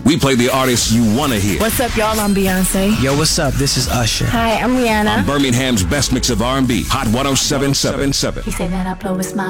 We play the artists you want to hear. What's up, y'all? I'm Beyonce. Yo, what's up? This is Usher. Hi, I'm Rihanna. On Birmingham's best mix of R&B, Hot 107.7. He said that upload was mine.